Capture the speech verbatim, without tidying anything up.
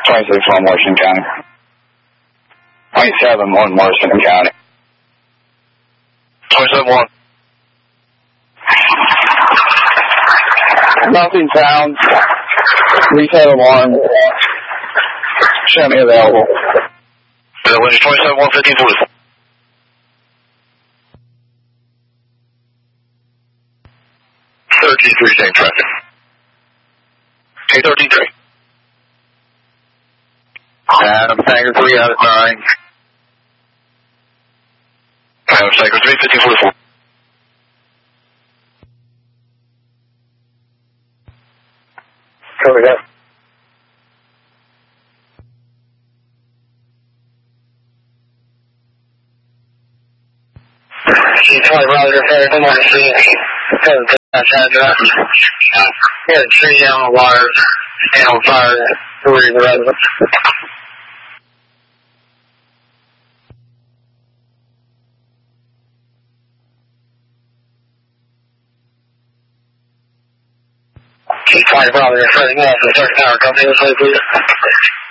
twenty-six one Washington County. twenty-seven one Washington County. twenty-seven one. Nothing found. Retail alarm. Show me available. That was twenty-seven one fifteen forty-four. thirteen three, same traffic. K thirteen three. Adam Sanger three out of nine. Adam Sanger three, fifteen forty-four. Copy that. G twenty Roger, Ferry, come on, see. We had a tree down the wires, and on fire, three residents. G twenty Roger, Ferry, come on, the third tower, come in, please.